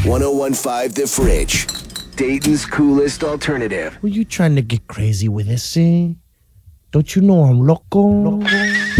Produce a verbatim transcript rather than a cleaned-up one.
ten fifteen The Fridge. Dayton's coolest alternative. Were you trying to get crazy with this, eh? Don't you know I'm loco? loco?